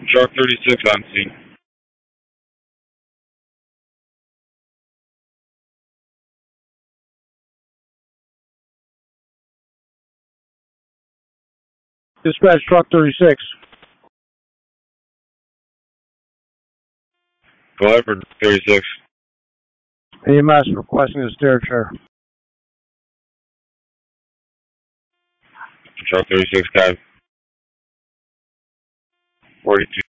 Truck 36 on scene. Dispatch truck 36. Go ahead for 36. EMS requesting a stair chair. Truck 36 10. 42.